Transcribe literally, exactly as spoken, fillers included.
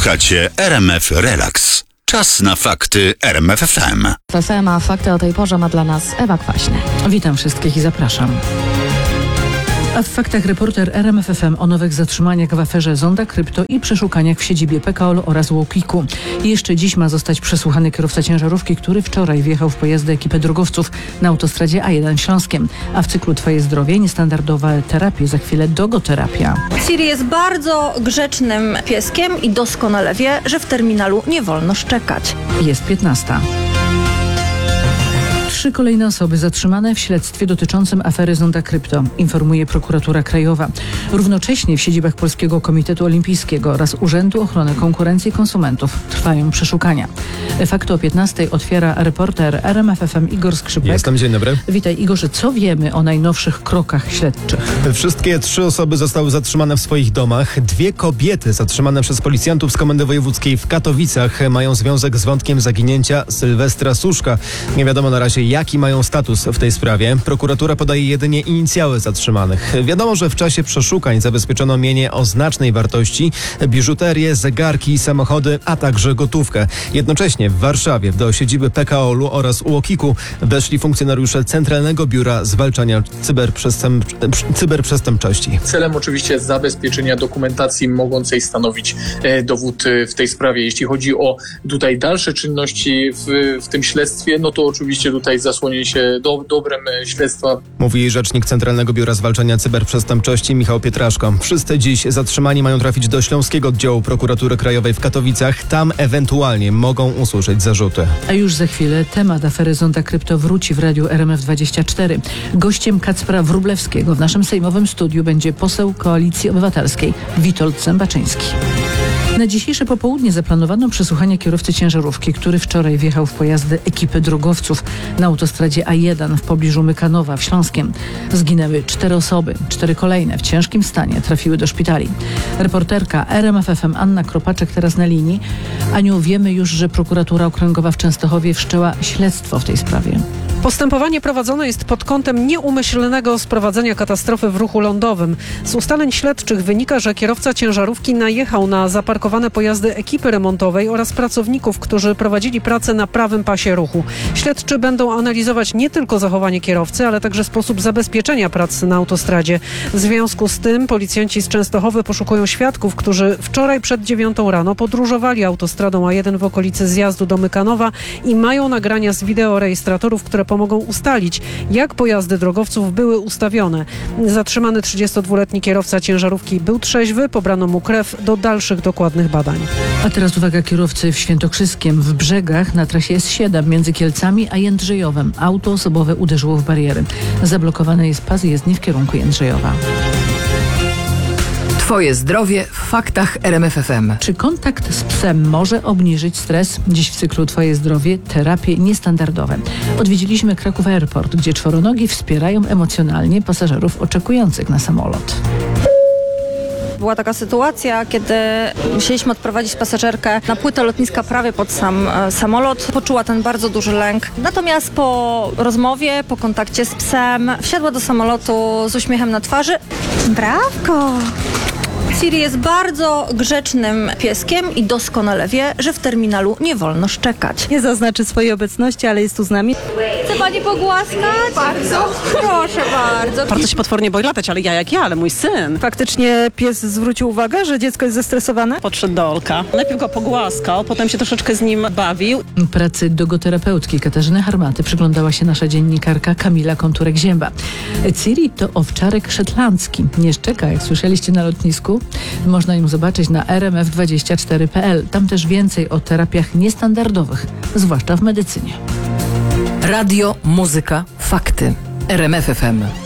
Słuchacie R M F Relax. Czas na fakty R M F F M. W F M, a fakty o tej porze ma dla nas Ewa Kwaśny. Witam wszystkich i zapraszam. A w faktach reporter R M F F M o nowych zatrzymaniach w aferze Zonda Krypto i przeszukaniach w siedzibie P K O L oraz Łokiku. Jeszcze dziś ma zostać przesłuchany kierowca ciężarówki, który wczoraj wjechał w pojazdy ekipy drogowców na autostradzie A jeden w Śląskiem. A w cyklu Twoje zdrowie niestandardowe terapie, za chwilę dogoterapia. Siri jest bardzo grzecznym pieskiem i doskonale wie, że w terminalu nie wolno szczekać. Jest piętnasta. Trzy kolejne osoby zatrzymane w śledztwie dotyczącym afery Zonda Krypto, informuje prokuratura krajowa. Równocześnie w siedzibach Polskiego Komitetu Olimpijskiego oraz Urzędu Ochrony Konkurencji i Konsumentów trwają przeszukania. Fakty o piętnastej otwiera reporter R M F F M Igor Skrzypek. Jestem, dzień dobry. Witaj Igorze, co wiemy o najnowszych krokach śledczych? Wszystkie trzy osoby zostały zatrzymane w swoich domach. Dwie kobiety zatrzymane przez policjantów z Komendy Wojewódzkiej w Katowicach mają związek z wątkiem zaginięcia Sylwestra Suszka. Nie wiadomo na razie, jaki mają status w tej sprawie. Prokuratura podaje jedynie inicjały zatrzymanych. Wiadomo, że w czasie przeszukań zabezpieczono mienie o znacznej wartości, biżuterię, zegarki, samochody, a także gotówkę. Jednocześnie w Warszawie do siedziby P K O L-u oraz Łokiku weszli funkcjonariusze Centralnego Biura Zwalczania Cyberprzestęp- Cyberprzestępczości. Celem oczywiście jest zabezpieczenia dokumentacji mogącej stanowić e, dowód w tej sprawie. Jeśli chodzi o tutaj dalsze czynności w, w tym śledztwie, no to oczywiście tutaj zasłonię się do, dobrem śledztwa. Mówi rzecznik Centralnego Biura Zwalczania Cyberprzestępczości Michał Pietraszko. Wszyscy dziś zatrzymani mają trafić do Śląskiego Oddziału Prokuratury Krajowej w Katowicach. Tam ewentualnie mogą usłyszeć zarzuty. A już za chwilę temat afery Zonda Krypto wróci w radiu R M F dwadzieścia cztery. Gościem Kacpra Wróblewskiego w naszym sejmowym studiu będzie poseł Koalicji Obywatelskiej Witold Zębaczyński. Na dzisiejsze popołudnie zaplanowano przesłuchanie kierowcy ciężarówki, który wczoraj wjechał w pojazdy ekipy drogowców na autostradzie A jeden w pobliżu Mykanowa w Śląskiem. Zginęły cztery osoby, cztery kolejne w ciężkim stanie trafiły do szpitali. Reporterka R M F F M Anna Kropaczek teraz na linii. Aniu, wiemy już, że prokuratura okręgowa w Częstochowie wszczęła śledztwo w tej sprawie. Postępowanie prowadzone jest pod kątem nieumyślnego sprowadzenia katastrofy w ruchu lądowym. Z ustaleń śledczych wynika, że kierowca ciężarówki najechał na zaparkowane pojazdy ekipy remontowej oraz pracowników, którzy prowadzili pracę na prawym pasie ruchu. Śledczy będą analizować nie tylko zachowanie kierowcy, ale także sposób zabezpieczenia prac na autostradzie. W związku z tym policjanci z Częstochowy poszukują świadków, którzy wczoraj przed dziewiątą rano podróżowali autostradą A jeden w okolicy zjazdu do Mykanowa i mają nagrania z wideorejestratorów, które pomogą ustalić, jak pojazdy drogowców były ustawione. Zatrzymany trzydziestodwuletni kierowca ciężarówki był trzeźwy, pobrano mu krew do dalszych dokładnych badań. A teraz uwaga kierowcy w Świętokrzyskiem. W Brzegach na trasie S siedem między Kielcami a Jędrzejowem auto osobowe uderzyło w bariery. Zablokowany jest pas jezdni w kierunku Jędrzejowa. Twoje zdrowie w faktach R M F F M. Czy kontakt z psem może obniżyć stres? Dziś w cyklu Twoje zdrowie terapie niestandardowe. Odwiedziliśmy Kraków Airport, gdzie czworonogi wspierają emocjonalnie pasażerów oczekujących na samolot. Była taka sytuacja, kiedy musieliśmy odprowadzić pasażerkę na płytę lotniska prawie pod sam e, samolot. Poczuła ten bardzo duży lęk. Natomiast po rozmowie, po kontakcie z psem wsiadła do samolotu z uśmiechem na twarzy. Brawko! Siri jest bardzo grzecznym pieskiem i doskonale wie, że w terminalu nie wolno szczekać. Nie zaznaczy swojej obecności, ale jest tu z nami. Chce pani pogłaskać? Bardzo. Proszę bardzo. Bardzo się potwornie boi latać, ale ja jak ja, ale mój syn. Faktycznie pies zwrócił uwagę, że dziecko jest zestresowane? Podszedł do Olka. Najpierw go pogłaskał, potem się troszeczkę z nim bawił. Pracy dogoterapeutki Katarzyny Harmaty przyglądała się nasza dziennikarka Kamila Konturek-Zięba. Ciri to owczarek szetlandzki. Nie szczeka, jak słyszeliście na lotnisku. Można ją zobaczyć na R M F dwadzieścia cztery kropka P L. Tam też więcej o terapiach niestandardowych, zwłaszcza w medycynie. Radio, muzyka, fakty. R M F F M.